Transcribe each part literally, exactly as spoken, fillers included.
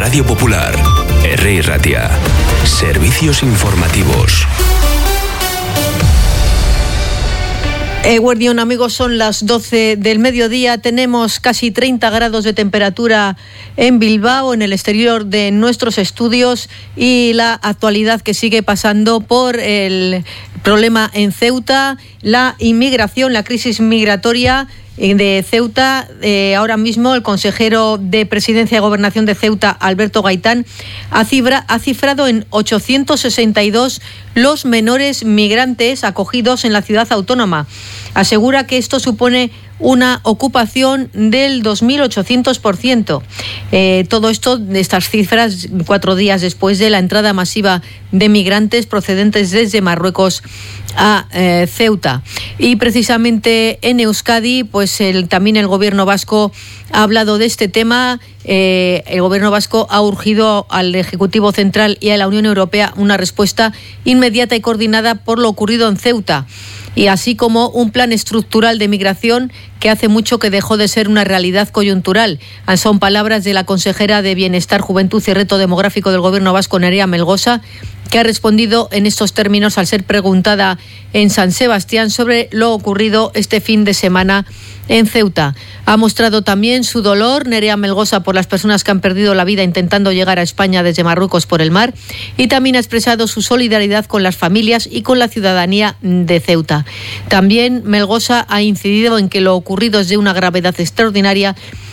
Radio Popular, Herri Ratia. Servicios informativos. Eguerdión, amigos, son las doce del mediodía. Tenemos casi treinta grados de temperatura en Bilbao, en el exterior de nuestros estudios, y la actualidad que sigue pasando por el problema en Ceuta, la inmigración, la crisis migratoria de Ceuta. Eh, ahora mismo el consejero de Presidencia y Gobernación de Ceuta, Alberto Gaitán, ha, cifra, ha cifrado en ochocientos sesenta y dos los menores migrantes acogidos en la ciudad autónoma. Asegura que esto supone una ocupación del dos mil ochocientos por ciento. Eh, todo esto, estas cifras, cuatro días después de la entrada masiva de migrantes procedentes desde Marruecos a eh, Ceuta. Y precisamente en Euskadi, pues el, también el gobierno vasco ha hablado de este tema. Eh, el gobierno vasco ha urgido al Ejecutivo Central y a la Unión Europea una respuesta inmediata y coordinada por lo ocurrido en Ceuta, y así como un plan estructural de migración que hace mucho que dejó de ser una realidad coyuntural. Son palabras de la consejera de Bienestar, Juventud y Reto Demográfico del Gobierno vasco, Nerea Melgosa, que ha respondido en estos términos al ser preguntada en San Sebastián sobre lo ocurrido este fin de semana en Ceuta. Ha mostrado también su dolor, Nerea Melgosa, por las personas que han perdido la vida intentando llegar a España desde Marruecos por el mar, y también ha expresado su solidaridad con las familias y con la ciudadanía de Ceuta. También Melgosa ha incidido en que lo ocurrido es de una gravedad extraordinaria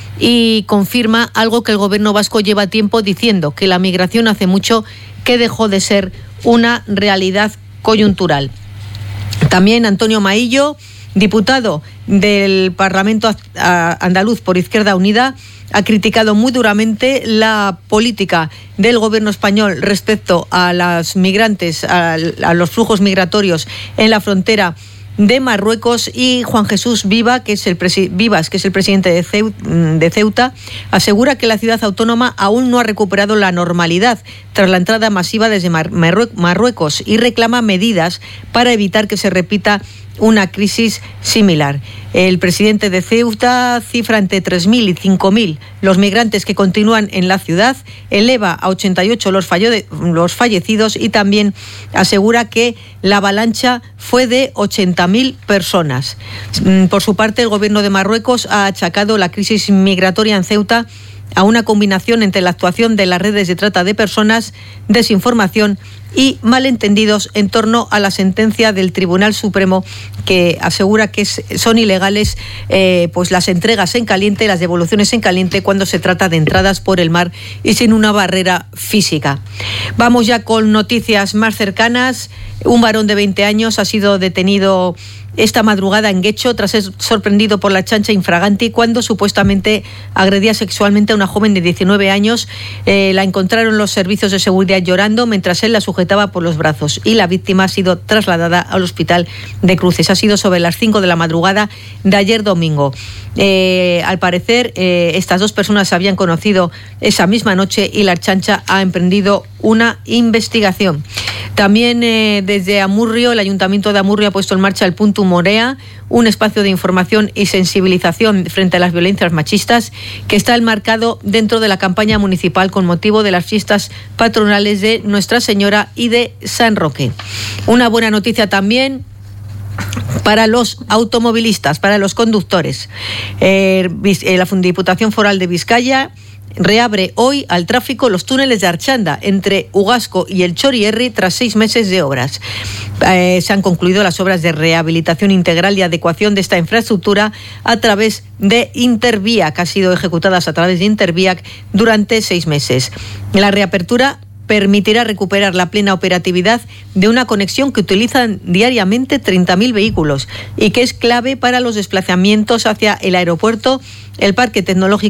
y confirma algo que el gobierno vasco lleva tiempo diciendo, que la migración hace mucho que dejó de ser una realidad coyuntural. También Antonio Maillo, diputado del Parlamento andaluz por Izquierda Unida, ha criticado muy duramente la política del gobierno español respecto a los migrantes, a, a los flujos migratorios en la frontera de Marruecos. Y Juan Jesús Viva, que es el presi- Vivas, que es el presidente de Ceuta, de Ceuta, asegura que la ciudad autónoma aún no ha recuperado la normalidad tras la entrada masiva desde Mar- Marrue- Marruecos y reclama medidas para evitar que se repita una crisis similar. El presidente de Ceuta cifra entre tres mil y cinco mil los migrantes que continúan en la ciudad, eleva a ochenta y ocho los, fallo de, los fallecidos, y también asegura que la avalancha fue de ochenta mil personas. Por su parte, el gobierno de Marruecos ha achacado la crisis migratoria en Ceuta a una combinación entre la actuación de las redes de trata de personas, desinformación y malentendidos en torno a la sentencia del Tribunal Supremo, que asegura que es, son ilegales eh, pues las entregas en caliente, las devoluciones en caliente, cuando se trata de entradas por el mar y sin una barrera física. Vamos ya con noticias más cercanas. Un varón de veinte años ha sido detenido esta madrugada en Guecho tras ser sorprendido por la chancha infraganti cuando supuestamente agredía sexualmente a una joven de diecinueve años. Eh, la encontraron los servicios de seguridad llorando mientras él la sujetaba por los brazos, y la víctima ha sido trasladada al hospital de Cruces. Ha sido sobre las cinco de la madrugada de ayer domingo. Eh, al parecer, eh, estas dos personas se habían conocido esa misma noche y la chancha ha emprendido una investigación. También eh, desde Amurrio, el Ayuntamiento de Amurrio ha puesto en marcha el Punto Morea, un espacio de información y sensibilización frente a las violencias machistas que está enmarcado dentro de la campaña municipal con motivo de las fiestas patronales de Nuestra Señora y de San Roque. Una buena noticia también para los automovilistas, para los conductores. Eh, la Diputación Foral de Vizcaya reabre hoy al tráfico los túneles de Archanda entre Ugasco y el Chorierri tras seis meses de obras. Eh, se han concluido las obras de rehabilitación integral y adecuación de esta infraestructura a través de Interviac, que han sido ejecutadas a través de Interviac durante seis meses. La reapertura permitirá recuperar la plena operatividad de una conexión que utilizan diariamente treinta mil vehículos y que es clave para los desplazamientos hacia el aeropuerto, el parque tecnológico